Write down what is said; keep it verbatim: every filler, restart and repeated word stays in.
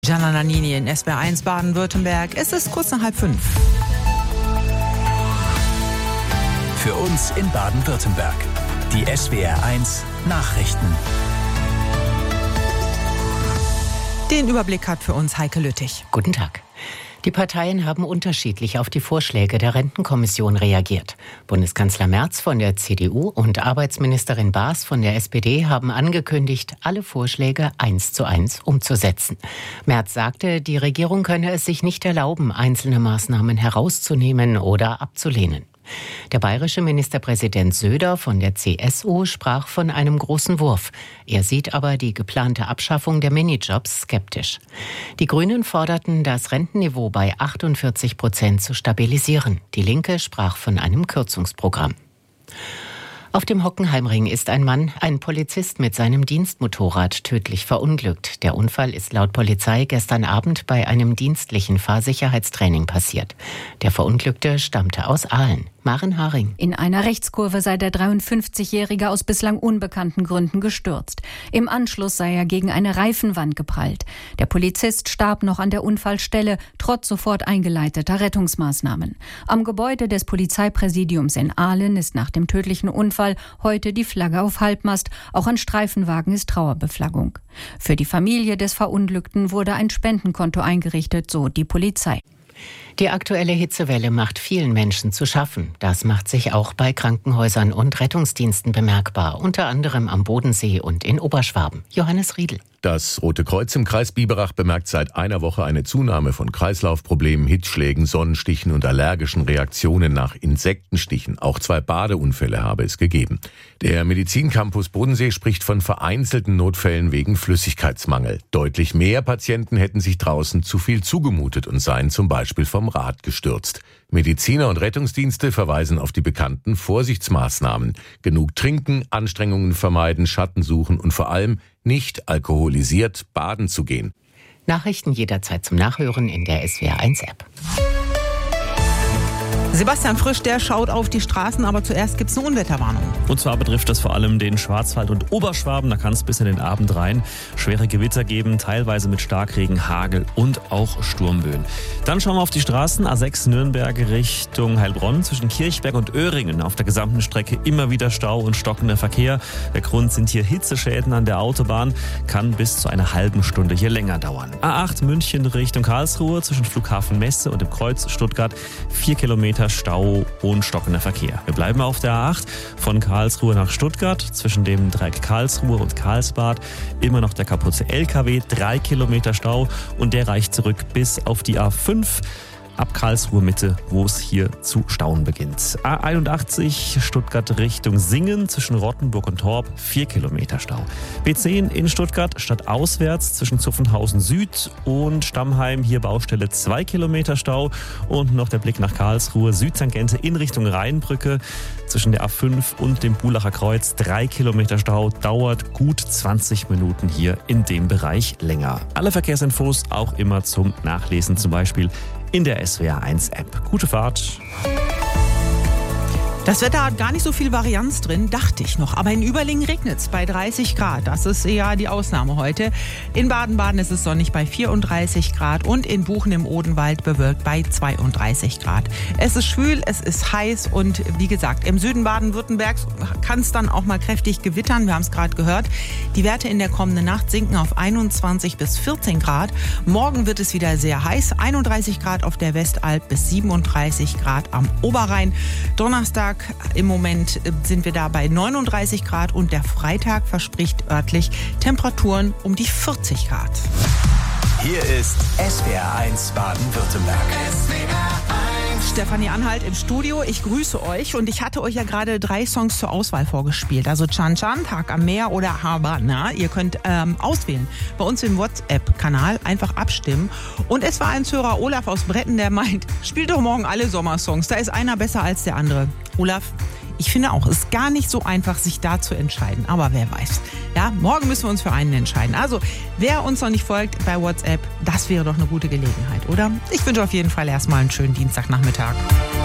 Gianna Nannini in S W R eins Baden-Württemberg. Es ist kurz nach halb fünf. Für uns in Baden-Württemberg. Die S W R eins Nachrichten. Den Überblick hat für uns Heike Lüttich. Guten Tag. Die Parteien haben unterschiedlich auf die Vorschläge der Rentenkommission reagiert. Bundeskanzler Merz von der C D U und Arbeitsministerin Baas von der S P D haben angekündigt, alle Vorschläge eins zu eins umzusetzen. Merz sagte, die Regierung könne es sich nicht erlauben, einzelne Maßnahmen herauszunehmen oder abzulehnen. Der bayerische Ministerpräsident Söder von der C S U sprach von einem großen Wurf. Er sieht aber die geplante Abschaffung der Minijobs skeptisch. Die Grünen forderten, das Rentenniveau bei achtundvierzig Prozent zu stabilisieren. Die Linke sprach von einem Kürzungsprogramm. Auf dem Hockenheimring ist ein Mann, ein Polizist mit seinem Dienstmotorrad, tödlich verunglückt. Der Unfall ist laut Polizei gestern Abend bei einem dienstlichen Fahrsicherheitstraining passiert. Der Verunglückte stammte aus Aalen. Maren Haring. In einer Rechtskurve sei der dreiundfünfzigjährige aus bislang unbekannten Gründen gestürzt. Im Anschluss sei er gegen eine Reifenwand geprallt. Der Polizist starb noch an der Unfallstelle, trotz sofort eingeleiteter Rettungsmaßnahmen. Am Gebäude des Polizeipräsidiums in Aalen ist nach dem tödlichen Unfall heute die Flagge auf Halbmast. Auch an Streifenwagen ist Trauerbeflaggung. Für die Familie des Verunglückten wurde ein Spendenkonto eingerichtet, so die Polizei. Die aktuelle Hitzewelle macht vielen Menschen zu schaffen. Das macht sich auch bei Krankenhäusern und Rettungsdiensten bemerkbar, unter anderem am Bodensee und in Oberschwaben. Johannes Riedl. Das Rote Kreuz im Kreis Biberach bemerkt seit einer Woche eine Zunahme von Kreislaufproblemen, Hitzschlägen, Sonnenstichen und allergischen Reaktionen nach Insektenstichen. Auch zwei Badeunfälle habe es gegeben. Der Medizincampus Bodensee spricht von vereinzelten Notfällen wegen Flüssigkeitsmangel. Deutlich mehr Patienten hätten sich draußen zu viel zugemutet und seien zum Beispiel vom Rad gestürzt. Mediziner und Rettungsdienste verweisen auf die bekannten Vorsichtsmaßnahmen. Genug trinken, Anstrengungen vermeiden, Schatten suchen und vor allem nicht alkoholisiert baden zu gehen. Nachrichten jederzeit zum Nachhören in der S W R eins App. Sebastian Frisch, der schaut auf die Straßen, aber zuerst gibt es eine Unwetterwarnung. Und zwar betrifft das vor allem den Schwarzwald und Oberschwaben. Da kann es bis in den Abend rein schwere Gewitter geben, teilweise mit Starkregen, Hagel und auch Sturmböen. Dann schauen wir auf die Straßen. A sechs Nürnberg Richtung Heilbronn zwischen Kirchberg und Öhringen. Auf der gesamten Strecke immer wieder Stau und stockender Verkehr. Der Grund sind hier Hitzeschäden an der Autobahn. Kann bis zu einer halben Stunde hier länger dauern. A acht München Richtung Karlsruhe zwischen Flughafen Messe und dem Kreuz Stuttgart. Vier Kilometer Stau und stockender Verkehr. Wir bleiben auf der A acht von Karlsruhe nach Stuttgart zwischen dem Dreieck Karlsruhe und Karlsbad. Immer noch der kaputte L K W, drei Kilometer Stau und der reicht zurück bis auf die A fünf. Ab Karlsruhe Mitte, wo es hier zu stauen beginnt. A einundachtzig Stuttgart Richtung Singen zwischen Rottenburg und Torp, vier Kilometer Stau. B zehn in Stuttgart stadtauswärts zwischen Zuffenhausen Süd und Stammheim, hier Baustelle zwei Kilometer Stau. Und noch der Blick nach Karlsruhe, Südtangente in Richtung Rheinbrücke zwischen der A fünf und dem Bulacher Kreuz, drei Kilometer Stau, dauert gut zwanzig Minuten hier in dem Bereich länger. Alle Verkehrsinfos auch immer zum Nachlesen, zum Beispiel in der S W R eins App. Gute Fahrt. Das Wetter hat gar nicht so viel Varianz drin, dachte ich noch. Aber in Überlingen regnet es bei dreißig Grad. Das ist eher die Ausnahme heute. In Baden-Baden ist es sonnig bei vierunddreißig Grad und in Buchen im Odenwald bewölkt bei zweiunddreißig Grad. Es ist schwül, es ist heiß und wie gesagt, im Süden Baden-Württembergs kann es dann auch mal kräftig gewittern. Wir haben es gerade gehört. Die Werte in der kommenden Nacht sinken auf einundzwanzig bis vierzehn Grad. Morgen wird es wieder sehr heiß. einunddreißig Grad auf der Westalb bis siebenunddreißig Grad am Oberrhein. Donnerstag im Moment sind wir da bei neununddreißig Grad und der Freitag verspricht örtlich Temperaturen um die vierzig Grad. Hier ist S W R eins Baden-Württemberg. Stefanie Anhalt im Studio. Ich grüße euch und ich hatte euch ja gerade drei Songs zur Auswahl vorgespielt. Also Chan Chan, Tag am Meer oder Havana. Ihr könnt ähm, auswählen. Bei uns im WhatsApp-Kanal einfach abstimmen. Und es war ein Hörer Olaf aus Bretten, der meint, spielt doch morgen alle Sommersongs. Da ist einer besser als der andere. Olaf, ich finde auch, es ist gar nicht so einfach, sich da zu entscheiden. Aber wer weiß. Ja, morgen müssen wir uns für einen entscheiden. Also, wer uns noch nicht folgt bei WhatsApp, das wäre doch eine gute Gelegenheit, oder? Ich wünsche auf jeden Fall erstmal einen schönen Dienstagnachmittag.